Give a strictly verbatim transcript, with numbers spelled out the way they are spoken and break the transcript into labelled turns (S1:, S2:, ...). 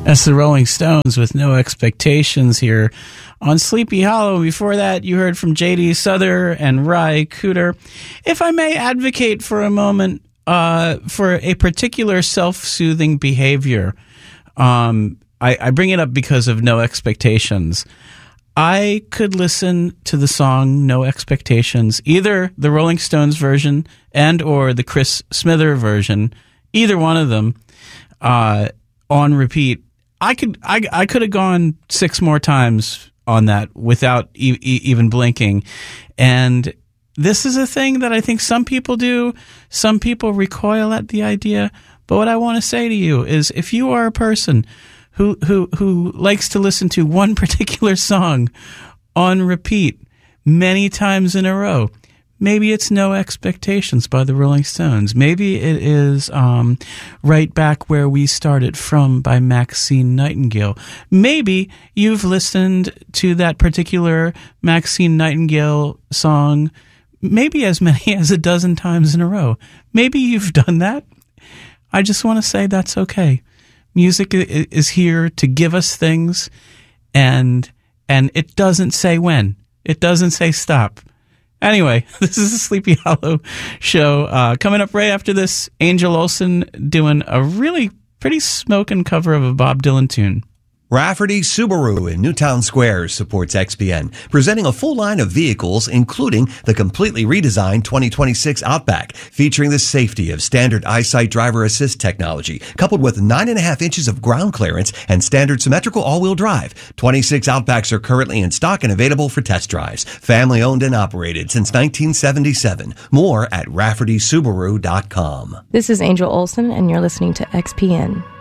S1: That's the Rolling Stones with No Expectations here on Sleepy Hollow. Before that, you heard from J D Souther and Ry Cooder. If I may advocate for a moment uh, for a particular self-soothing behavior, um, I, I bring it up because of No Expectations. I could listen to the song No Expectations, either the Rolling Stones version and or the Chris Smither version, either one of them, uh, on repeat. I could I, I could have gone six more times on that without e- e- even blinking. And this is a thing that I think some people do. Some people recoil at the idea. But what I want to say to you is if you are a person who who who likes to listen to one particular song on repeat many times in a row, maybe it's No Expectations by the Rolling Stones. Maybe it is um, Right Back Where We Started From by Maxine Nightingale. Maybe you've listened to that particular Maxine Nightingale song maybe as many as a dozen times in a row. Maybe you've done that. I just want to say that's okay. Music is here to give us things, and and it doesn't say when. It doesn't say stop. Anyway, this is the Sleepy Hollow show. Uh, coming up right after this, Angel Olsen doing a really pretty smoking cover of a Bob Dylan tune.
S2: Rafferty Subaru in Newtown Square supports X P N, presenting a full line of vehicles, including the completely redesigned twenty twenty-six Outback, featuring the safety of standard EyeSight driver assist technology, coupled with nine and a half inches of ground clearance and standard symmetrical all-wheel drive. twenty-six Outbacks are currently in stock and available for test drives. Family owned and operated since nineteen seventy-seven. More at rafferty subaru dot com.
S3: This is Angel Olsen, and you're listening to X P N.